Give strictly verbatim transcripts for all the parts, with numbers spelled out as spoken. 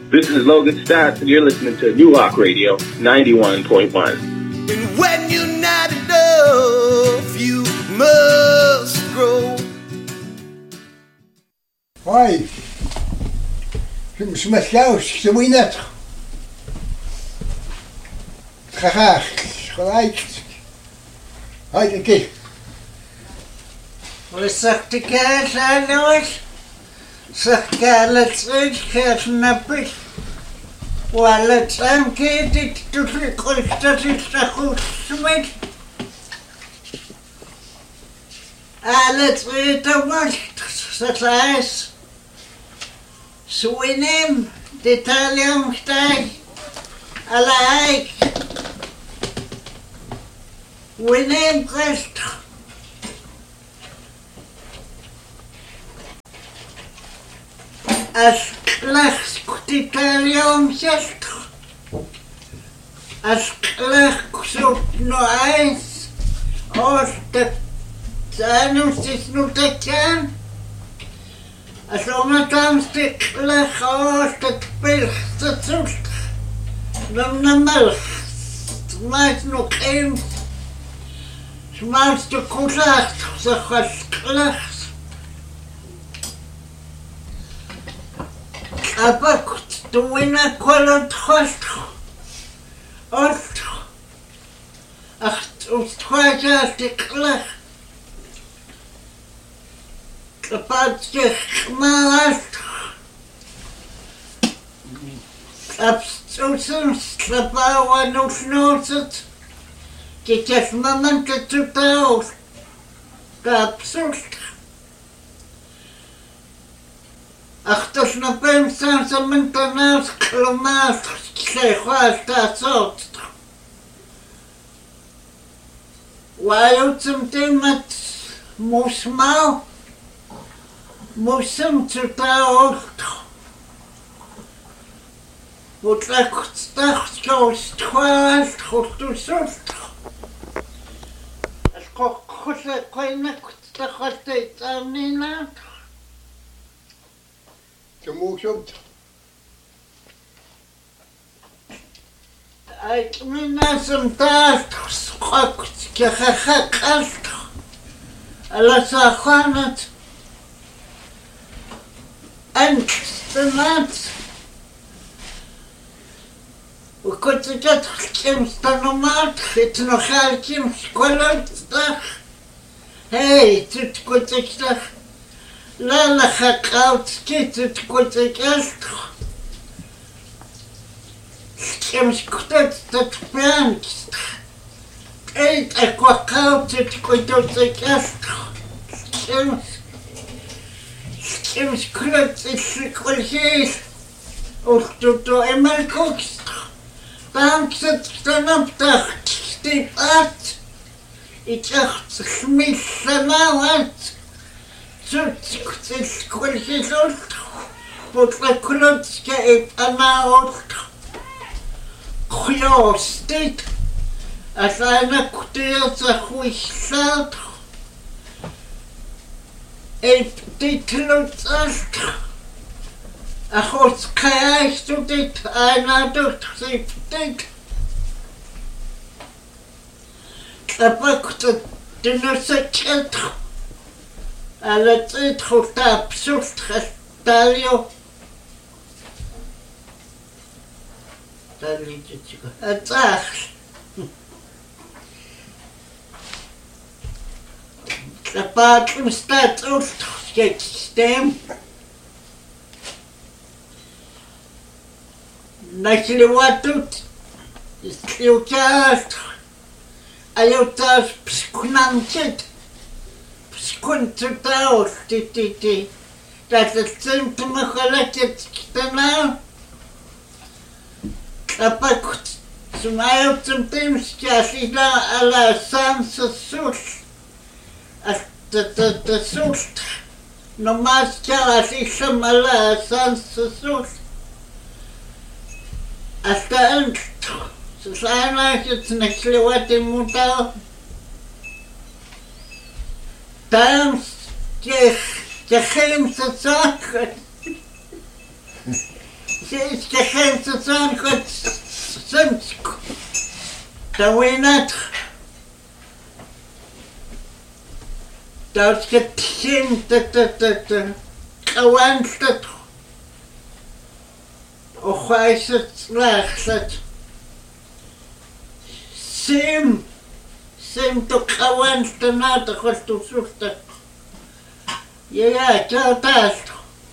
This is Logan Stats, and you're listening to New Hawk Radio ninety-one point one. And when you're not enough, you must grow. Hoi, je met jou, ze moet je net. Ga graag, gelijk. Hoi, een keer. Wat zegt de kaas aan ons? Zegt kaas uit, kaas nappig. Wat zijn keer dit doet ik dat is zo goed smet. Alles uit de macht, dat is. Swinem, detalium stijg. Alaik. Winem kwest. Als klecht detalium zest. Als klecht zoekt nog eens. Als de zanus is nog te kan. Als omgaan de klecht als de pilste zoekt. Dan de melk. Smaakt nog eens. Smaakt de koelacht. Zeg als klecht. Abakt, du wina kwalot khost. Ost. Ach, ust khwaja stikla. Kapat zich maast. Abstosen slapawa no snoset. Kikas maman ketutaus. Kapsust. Ach, das na beim Sansa Montanas Klomas Klechwas das out. Weil zum Thema muss mal musum zu taut. Wo tlacht stacht jos twas du sost. Es koch koche keine stachte amnina. Je moet zo. Ik ben een taart geschokt, je gekast. Alles aan het. En de maat. We kunnen dat gekemst normaal. Het nog gekemst kwalotdag. Hey, het komt ik dag. Lala gekauwd, skit het korte kerst. Schems kut dat prankt. Eet ik wat koud het korte kerst. Schems. Schems kut het kwalgees. Of doet door eenmaal koekst. Dan zit dan op dag. Stiep uit. Ik dacht, smis nou uit. Zoet, kwalgees uit. Wat ik klutske het anaut. Goeie dit. Als een kuteelse goeie staat. Ik dit lukt uit. Ach, wat krijg je dit? Een doet zich dit. Ik pak de nusse kent. En het is goed absurd gestel. Dat liedje. Het is. De paard staat uitgestem. Dat je wat doet, is heel juist. En je thuis pskunantje. Pskuntje thuis, dit, dit, dit. Dat het simpele gelukkig daarna. Kapag sumayaw zum Timsja sila ala sansa sus. At the sus. Nomas kya asisha mala sansa sus. At the end. Susana it's nakliwati muta. Tams je je geen te zaken. Siis kehensä saan kot semsku. Tawinat. Tausket sim tatatata. Kawanstat. Ochaisat laachsat. Sim. Sim to kawanstanata kostususta. Ja ja, tää täältä.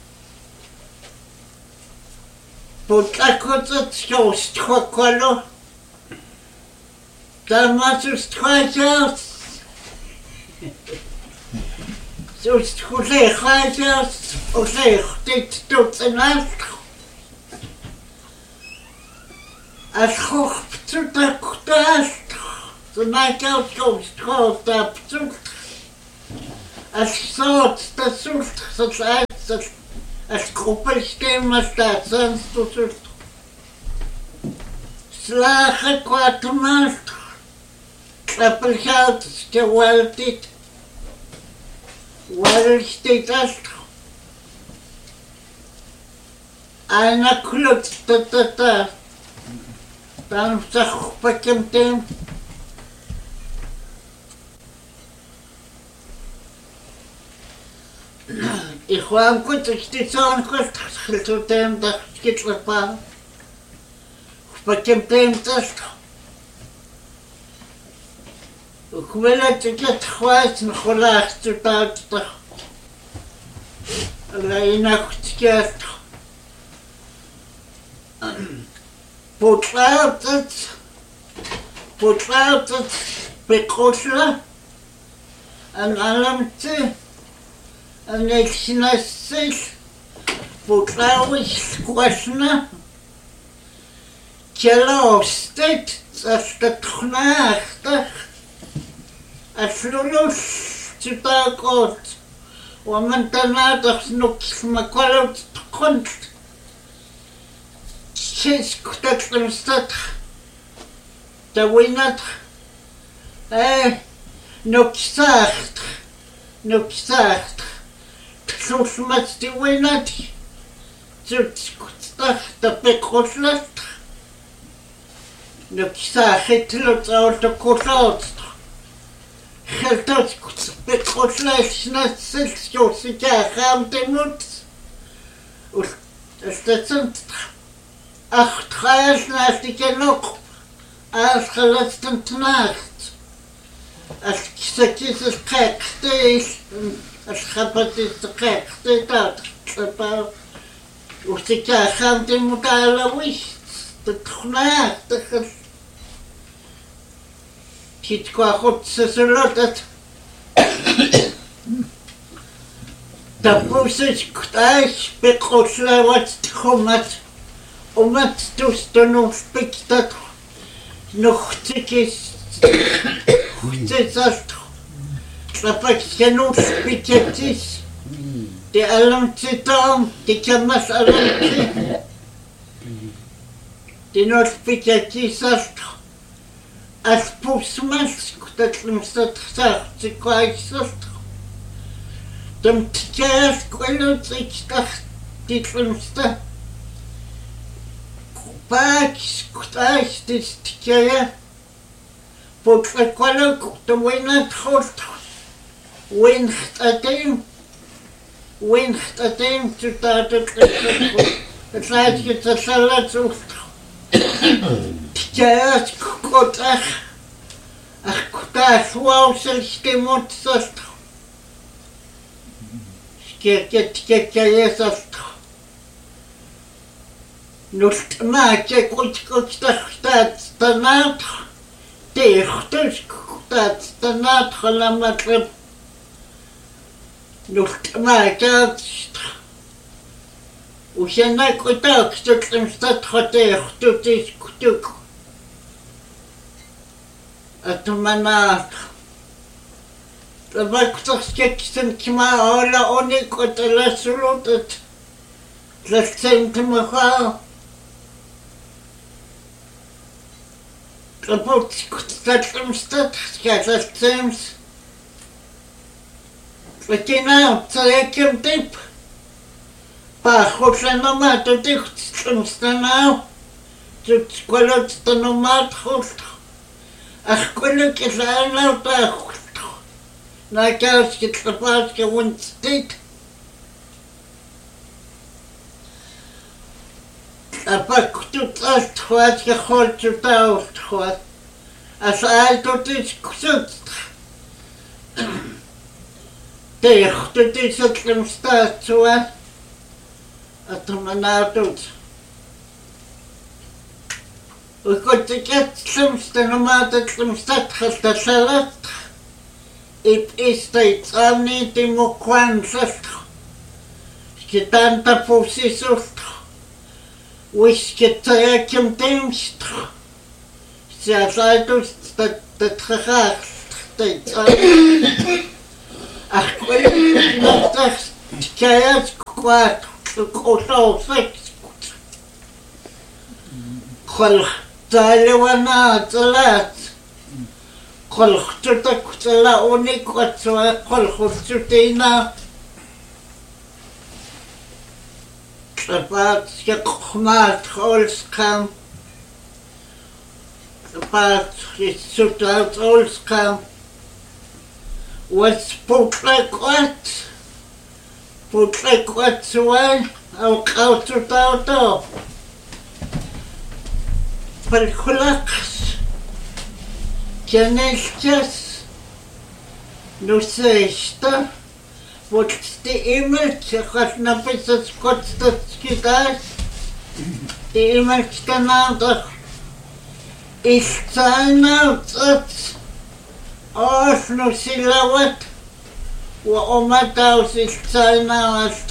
Putlakotset sjoustkokkolo. Tämä sustkoisaus. Sustkolehajaus. Olehtit tutsenalt. Ashohtsutakutaast. Sunakaus sjoustkotapsut. Assootstasult. Sasaatsat. Als groepelstemmers staat zijn toezicht. Slagen kwartemaast. Klappelgeld is geweldig. Waar steekt als? Einer klutzt dat dat dat. Dan zag ik hem tegen. Ik kwam goed, ik zit zo aan goed, ik zit hem dat ik het pa. Ik heb hem dat. Ik wil dat ik het kwijt en gelaagd te buiten. Alleen nacht gehad. Potlaat het. Potlaat het. Bekoselen. En alarmte. En ik snastig, potlaus kwasna, tjelaustet, als dat knaagtig, als lulus, zitakot, want daarna dacht nog smakalout konst. Zes dat er staat, dat we net, eh, nog zacht, nog zacht. Soms met die winnaar, zoals ik dat bekostet. Nu zag ik het uit de kost. Geld dat bekostet, net zes jaar gaan de moet. Is dat een acht jaar naast ik nog als gelasten nacht. Als ik zeg is het gekste is. Als het is de gekste dat ik Als ik ga de moet alle wist. Dat knaagtig is. Ziet qua goed ze zullen dat. Dat moest ik thuis bekoselen wat komt. Om het toestaan of ik dat nog ziek is. Goed is dat. Dat ik genoeg spitjes is. Die alarmte dan, die kan maar alarmte. Die nog spitjes is als als poesmas, dat is dat gezegd, ze kwijt dat. Dan tjaas kwellet, ik dacht, die slimste. Paaks, kwijt, dit tjaas. Porque kwellet, de winnaar goed. Winst ateen, winst ateen, zodat het het laatje te zullen zoekt. Tjaas, kot ach, ach kutaas wou zelfs die mond zast. Skirke tjekje je zast. Nust maatje kot kot staat stanaat. Teechtus staat stanaat gelamatrim. Nust maatje. Ушена кутак, что там стат хотех, тут есть кутук. Это манат. Табак тахкекстен кима ола они котела сулутат. Застен тимаха. Табак кутак там стат, сказать цемс. Лакина, царекем тип. Pahulanomat utikutslumstanau. Tutskualutstanomat hultu. Ahkulikilaalau taahultu. Nakauskitlapaatke wunstit. Apakututalt huat ja holtutault huat. Asaaltutiskusut. Tehtutisutlimstaatsua. Atumanatut. Ukutsikatlimstanomatatlimstathaltasalat. Ip istaitsani timukwansalt. Skitanta pusisult. Wiskitayakim timst. Siasaitus tatrahar. Taitsani. Ahkulikilatas kayas kuat. Kusausik. Kol talewana talat. Kol tutak tala unik watswa kol khutsutina. Tapat yakmat holskam. Tapat sutat holskam. Was putlek wat. Putlek watswa au kaututauto. Palkulaks. Janelkas. Nuseista. Wotste imel tschat napisat kotstat skitas. Die imel skanada. Ich zaina tsat. Ach nusilawat. Wa omataus ich zaina ast.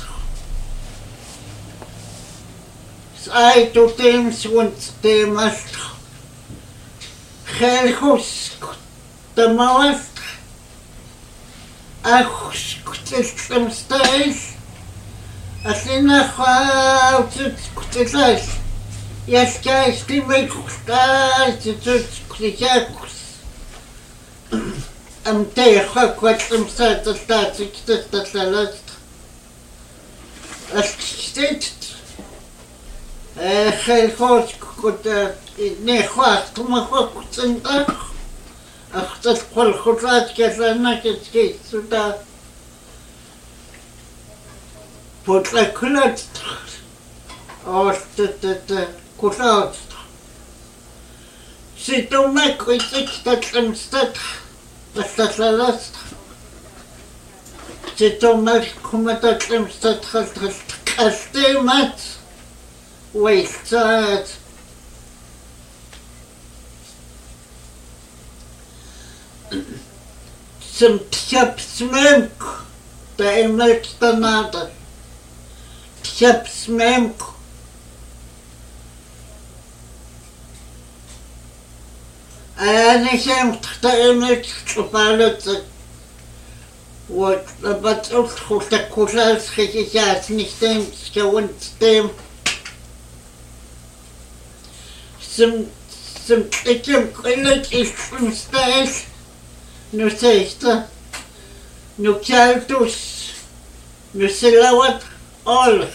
Sai tu temps und temast. Gelhus temast. Ach kutstem stais. Asina khauts kutsais. Яскай стимей кустай цуц кусяkus. Am teha kwatsam sata statsik statalast. Astit. Eh khos kuta ne khwas tuma khutsinta. Akhtas khol khutrat kesana keski suda. Potla kulat. Ostet kulat. Situma kuitsik tatlamstat. Tatalast. Situma kumatatlamstat khaltalt kastemat. Waistat. Some chap smoke. The emeltanada. Chap smoke. أنا شمت تأمل تقبلت وبتقول خلت كوشال خيجات نختم سكون ستم سم سم تكم كلت إسم ستاش نسيستا نكالتوس نسلوات أول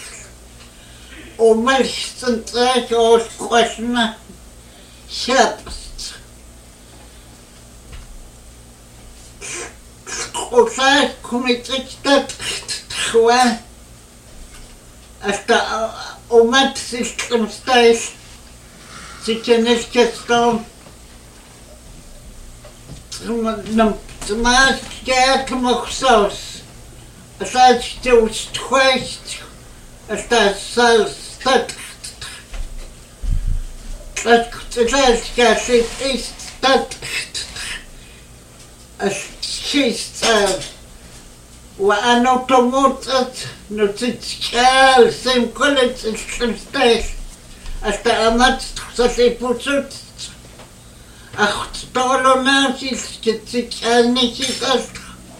ومش سنتاك أول قشنا شابس Osa kumitriktat khwa asta omat system stais sikenes kestom nam tmas get kmoxos asaj tus twist asta sal stat stat stat kasit ist stat She's uh, وأنا طموطت نتشكال سيم كلت الشمستيش أستأمت تخصصي بوتوت أخت طولو ناسي سكتشكال نيكي قصد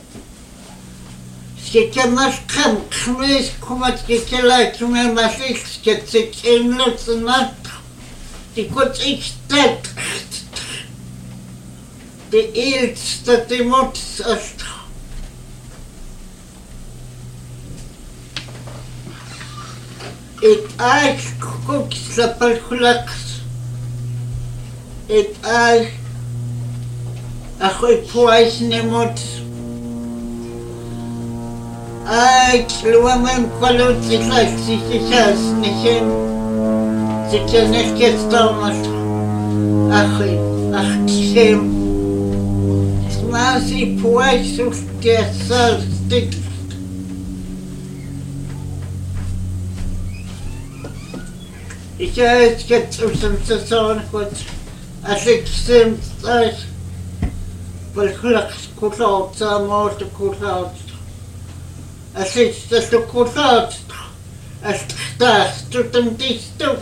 سكتماش خم خميس كما تكتلا كما ماشيش سكتشكال نتنات تكوت إكتات De eelste de mots it I cook sapal khulaks it I a khoy pois nemot I luamen kwalut itlak sichas nichem sichanek kestalmas akhi akhim smasi pois ukesal stick Ich weiß jetzt aus dem Saison gut, als ich stimmt, als weil ich gut aus, am Ort gut aus. Als ich das so gut aus, als das tut dem dich tut.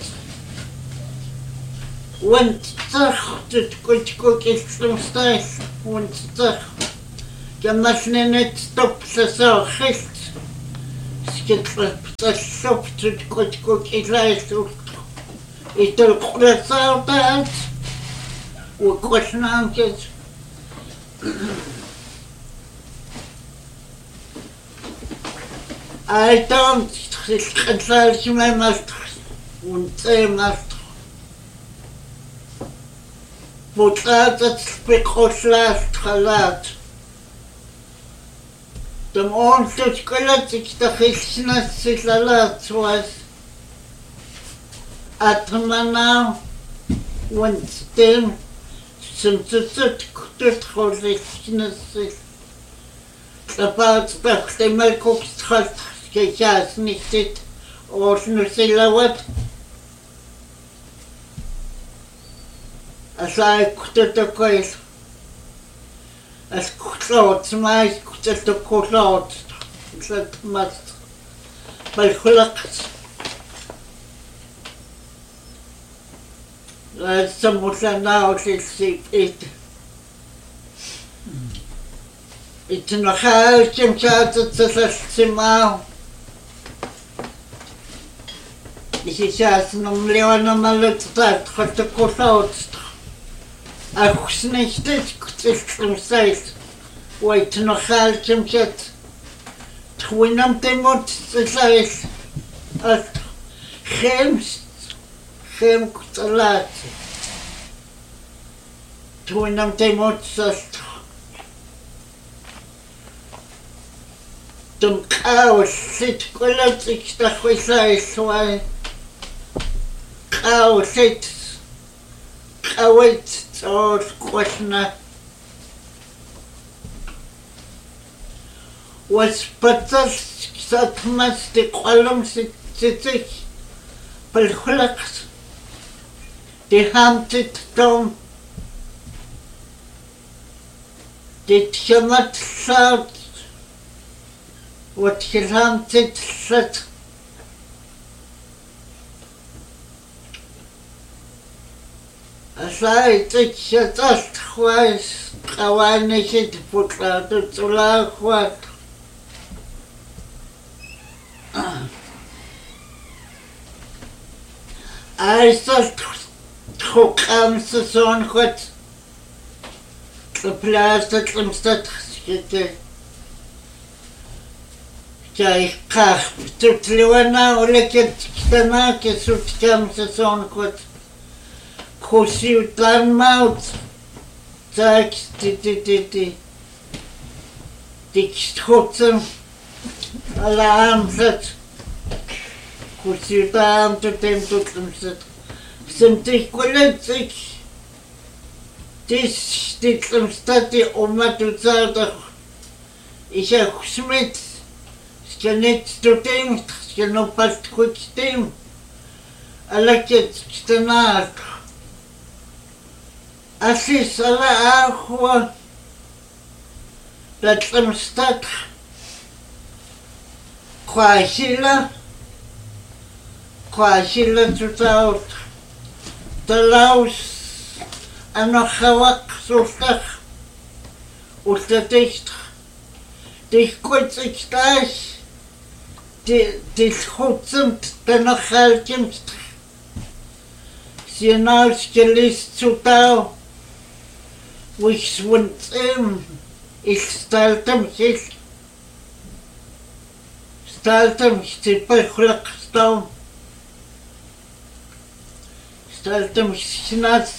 Und sag, das gut gut ist zum Stich, und sag, ja man nicht stopp, das auch ist. Es geht das Shop tut gut gut ist leicht. Ich darf das auch da und kurz nachgeht. I don't consult my master und say master. Mutlat das Bekoschlast Halat. Dem Onkel Kolat sich da Hilfsnas sich Salat was. Atmana und dem sind zu tut Hilfsnas sich. About the Malcox Hut, Jas Nistit, or Nusilawat. As I could the coil, as clouds, my could the clouds, that must by Hulaks. Like some of the now it. It's in a house, Jim shouted to the Simao. He says, no, Leon, I'm a little that, what the court out. I was nicht it from sight. Wait, no, house, Jim shot. Twin up the mot, the size. At Hems, Hem could a lot. Twin up the mot, Dum cow sit quality stuff with ice why cow sit cow it or questioner was but that must the column sit sit perhaps the haunted tomb did you not shout what he hunted set as I take it just twice I need to put out to laugh what I thought who comes the son what the plastic from that Jai kach, tutliwana oleket ktana ke sutkam saison kot kusi utlan maut tak ti ti ti ti dik schotzen alarm set kusi utlan tutem tutem set sind dich koletzig dis ditlem stati oma tu zada ich ach schmidt Je net to thing, je no pas goed stem. I like it tonight. As is alla aqua that I'm stuck. Quasila, quasila to out the louse and no hawak so stuck. Ut the dicht. Dich kurz ich gleich. Die Schutzen der noch halten. Sie hinausgelist zu da, wo ich wund ihm, ich stellte mich, stellte mich die Bechleckstau, Saltam Snas.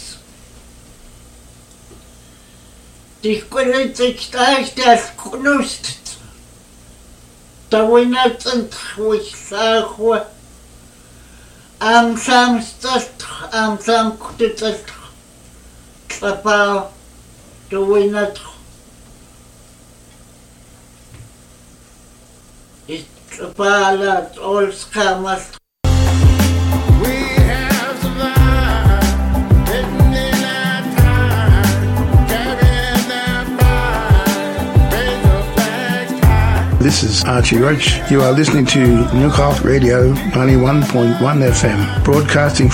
Die Qualität ist das Kunst. Da winnet und Wissacho. Am Samstag, am Samstag, Trapau, da winnet. Ist Trapala, all scammers. This is Archie Roach. You are listening to Newcastle Radio ninety-one point one F M, broadcasting from